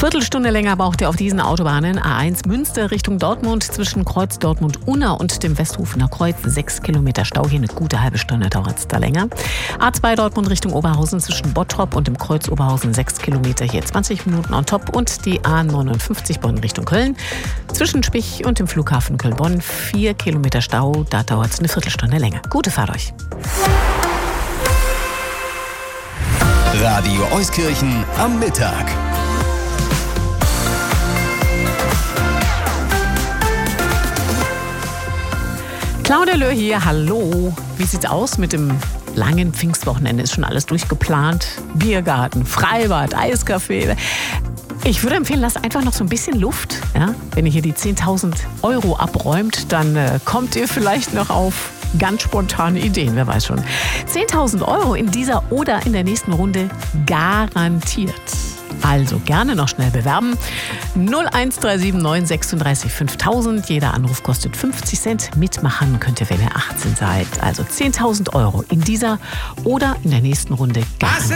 Viertelstunde länger braucht ihr auf diesen Autobahnen. A1 Münster Richtung Dortmund zwischen Kreuz Dortmund-Unna und dem Westhofener Kreuz. 6 Kilometer Stau, hier eine gute halbe Stunde dauert es da länger. A2 Dortmund Richtung Oberhausen zwischen Bottrop und dem Kreuz Oberhausen 6 Kilometer, hier 20 Minuten on top. Und die A59 Bonn Richtung Köln zwischen Spich und dem Flughafen Köln-Bonn 4 Kilometer Stau, da dauert es eine Viertelstunde länger. Gute Fahrt euch. Radio Euskirchen am Mittag. Claudia Löhr hier, hallo. Wie sieht's aus mit dem langen Pfingstwochenende? Ist schon alles durchgeplant? Biergarten, Freibad, Eiscafé. Ich würde empfehlen, lasst einfach noch so ein bisschen Luft. Ja? Wenn ihr hier die 10.000 € abräumt, dann kommt ihr vielleicht noch auf ganz spontane Ideen, wer weiß schon. 10.000 € in dieser oder in der nächsten Runde garantiert. Also gerne noch schnell bewerben. 01379 36 5000. Jeder Anruf kostet 50 Cent. Mitmachen könnt ihr, wenn ihr 18 seid. Also 10.000 € in dieser oder in der nächsten Runde garantiert.